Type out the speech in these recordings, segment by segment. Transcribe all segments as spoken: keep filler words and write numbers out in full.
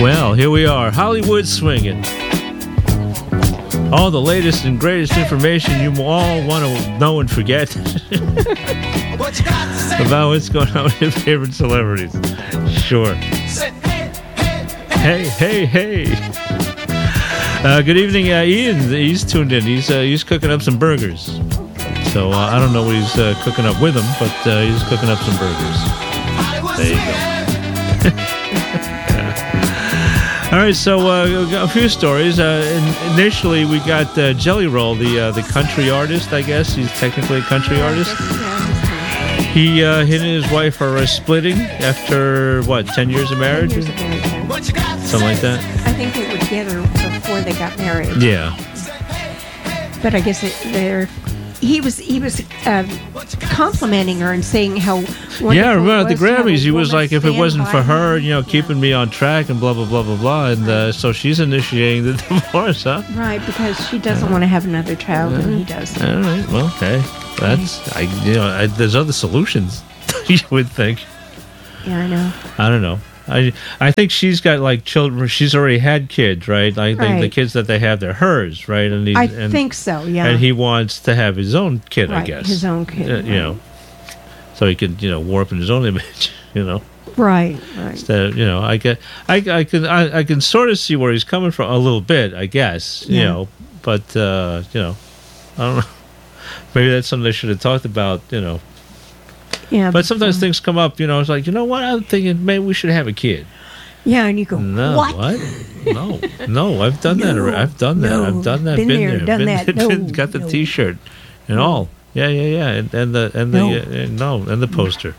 Well, here we are, Hollywood swinging. All the latest and greatest information you all want to know and forget about what's going on with your favorite celebrities. Sure. Hey, hey, hey. Uh, good evening, uh, Ian. He's tuned in. He's uh, he's cooking up some burgers. So uh, I don't know what he's uh, cooking up with him, but uh, he's cooking up some burgers. There you go. All right, so uh, a few stories. Uh, initially, we got uh, Jelly Roll, the uh, the country artist. I guess he's technically a country artist. He uh, he and his wife are uh, splitting after what, ten years of marriage, ten years of marriage, yeah. Something like that. I think they were together before they got married. Yeah. But I guess it, they're. He was he was um, complimenting her and saying how wonderful. Yeah, I remember at the it was to have a Grammys, he was woman like, if it stand wasn't by for her, him. you know, keeping Yeah. me on track and blah, blah, blah, blah, blah. And uh, so she's initiating the divorce, huh? Right, because she doesn't want to have another child, and he does. All right, well, okay. That's, I, you know, I, there's other solutions, you would think. Yeah, I know. I don't know. I I think she's got like children. She's already had kids, right? Like the, the Right. kids that they have, they're hers, right? And he's, I and, think so. Yeah. And he wants to have his own kid, I Right, guess. his own kid, Uh, you right. know, so he could, you know, warp in his own image. You know. Right. Right. Instead, you know, I get, I, I can, I, I can sort of see where he's coming from a little bit, I guess. You Yeah. know, but uh, you know, I don't know. Maybe that's something they should have talked about. You know. Yeah. But sometimes um, things come up, you know, it's like, you know what, I'm thinking maybe we should have a kid. Yeah, and you go, No, what? what? No, no, I've done that. No, already. I've done that. no. I've done that. Been Been, there, there. done been, that. been- No, got the no. T-shirt and all. Yeah, yeah, yeah, and, and the and the No. uh, uh, no, and the poster.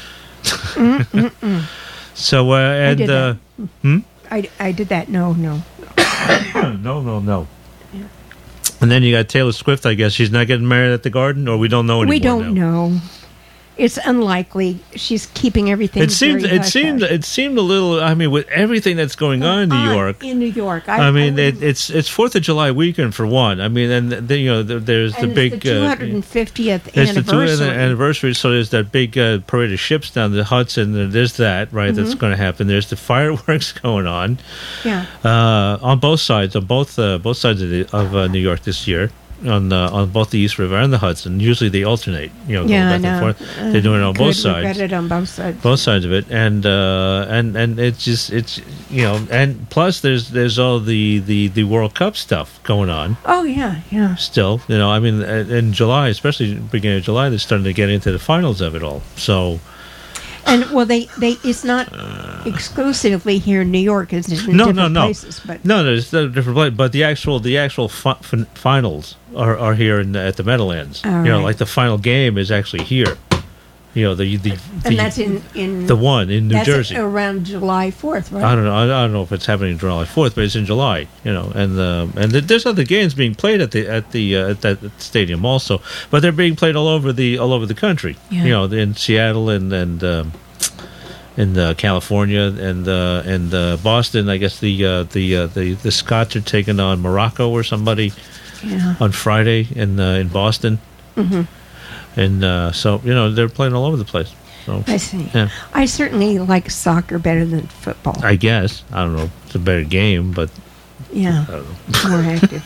So uh, I and did uh, that. hmm? I, I did that. No, no. no, no, no. And then you got Taylor Swift. I guess she's not getting married at the Garden, or we don't know anymore. We don't now. know. It's unlikely. She's keeping everything. It seems. very It seemed. hush-hush. It seemed a little. I mean, with everything that's going on in New On- York. In New York. I, I mean, I it, it's it's Fourth of July weekend for one. I mean, and then you know there- there's the and big. it's the two hundred fiftieth uh, there's the two anniversary. hundredth anniversary, so there's that big uh, parade of ships down the Hudson. And there's that, right? That's Mm-hmm. going to happen. There's the fireworks going on Yeah. uh, on both sides, on both uh, both sides of, the, of uh, New York this year. On uh, on both the East River and the Hudson. Usually they alternate, you know, Yeah, I going back know. and forth. They're doing it on Good, both we've sides. got it on both sides. Both sides of it, and uh, and and it's just it's you know, and plus there's there's all the, the, the World Cup stuff going on Oh yeah, yeah. still. You know, I mean, uh, in July, especially beginning of July, they're starting to get into the finals of it all. So And well, they, they it's not exclusively here in New York. It's in no, different no, no, places. But no, there's a different place. But the actual the actual fi- fin- finals are, are here in the, at the Meadowlands. All you know, right. like the final game is actually here. You know, the the, the and that's in in the one in New that's Jersey. around July fourth, right? I don't know. I, I don't know if it's happening July fourth, but it's in July. You know, and uh, and th- there's other games being played at the at the uh, at that stadium also, but they're being played all over the all over the country. Yeah. You know, in Seattle and and um, in uh, California and uh, and uh, Boston. I guess the uh, the uh, the the Scots are taking on Morocco or somebody Yeah. on Friday in uh, in Boston. Mm-hmm. And uh, so you know they're playing all over the place. So I see. yeah. I certainly like soccer better than football. I guess I don't know. It's a better game, but. yeah, I don't know. more active.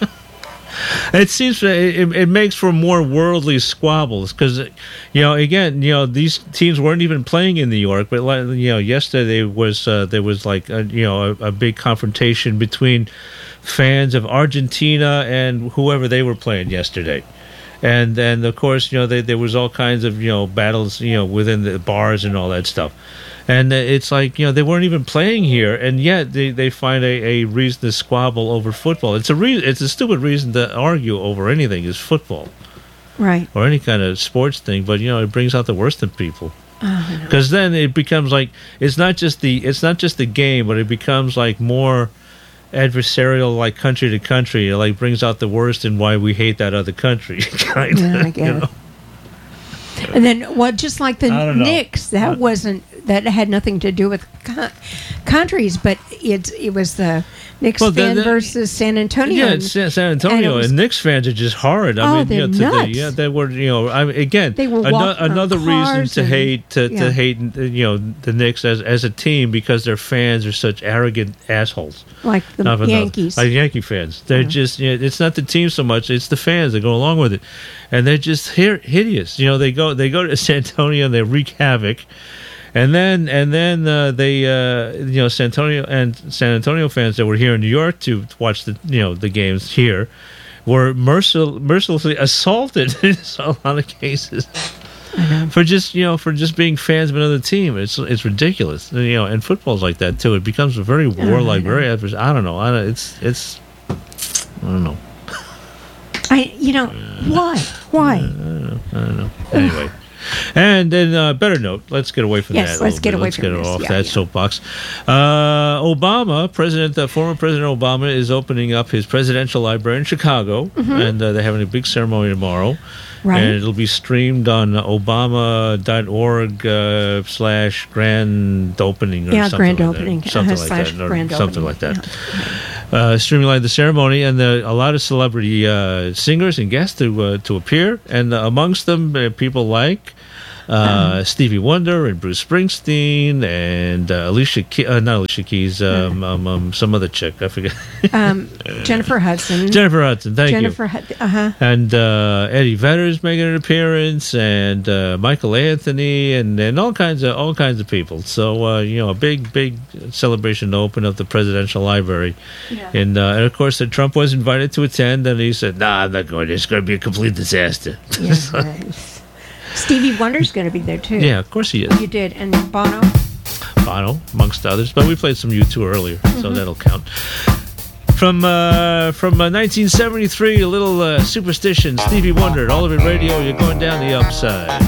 It seems it, it makes for more worldly squabbles because, you know, again, you know, these teams weren't even playing in New York, but like, you know, yesterday was uh, there was like a, you know a, a big confrontation between fans of Argentina and whoever they were playing yesterday. And and of course, you know, they, there was all kinds of, you know, battles, you know, within the bars and all that stuff. And it's like, you know, they weren't even playing here, and yet they, they find a, a reason to squabble over football. It's a re- it's a stupid reason to argue over anything is football Right. or any kind of sports thing, but you know, it brings out the worst in people. Oh, Because then it becomes like it's not just the it's not just the game, but it becomes like more adversarial, like country to country. It like brings out the worst in why we hate that other country. kind Yeah, I of, get you it. know? And then, well, just like the I don't know. Knicks, that Uh, wasn't that had nothing to do with co- countries, but it it was the Knicks Well, fan the- the- versus San Antonio. Yeah, it's San, San Antonio, and and, it was- Knicks fans are just horrid. I Oh, mean, they're you know, to the- nuts. yeah, they were. You know, I mean, again, They were ano- walking on another reason cars to and- hate to, yeah. to hate you know the Knicks as as a team because their fans are such arrogant assholes. like the Not enough. Yankees. Like Yankee fans. They're just, you know, it's not the team so much, it's the fans that go along with it. And they're just hi- hideous. You know, they go they go to San Antonio and they wreak havoc. And then and then uh, they uh, you know, San Antonio and San Antonio fans that were here in New York to watch the you know, the games here were mercil- mercilessly assaulted in a lot of cases. For just you know, for just being fans of another team, it's it's ridiculous. You know, and football's like that too. It becomes a very warlike, very adverse. I don't know. I don't, it's it's I don't know. I, you know, why? Why? I don't know. Anyway. And then, uh, better note, let's get away from Yes, that. a let's little get bit. away let's from get this. off Yeah, that yeah. soapbox. Uh, Obama, President, uh, former President Obama, is opening up his presidential library in Chicago, Mm-hmm. and uh, they're having a big ceremony tomorrow. Right. And it'll be streamed on obama dot org uh, slash grand opening or Yeah, something grand like opening. that. Something Uh, like slash that. Or grand something opening. like that. Uh, streaming live the ceremony, and the, a lot of celebrity uh, singers and guests to uh, to appear, and uh, amongst them uh, people like uh, Stevie Wonder and Bruce Springsteen and uh, Alicia Keys, uh, not Alicia Keys, um, um, um, some other chick, I forget. Um, Jennifer Hudson. Jennifer Hudson, thank Jennifer you. Hudson. Uh huh. And uh, Eddie Vedder's making an appearance, and uh, Michael Anthony, and, and all kinds of all kinds of people. So uh, you know, a big big celebration to open up the presidential library, Yeah. and uh, and of course, uh, Trump was invited to attend, and he said, "Nah, I'm not going. It's going to be a complete disaster." Yeah, right. Stevie Wonder's going to be there too. Yeah, of course he is. You did, and Bono. Bono, amongst others. But we played some U two earlier, so that'll count. From uh, from uh, nineteen seventy-three, a little uh, superstition, Stevie Wonder, all of it radio, you're going down the upside.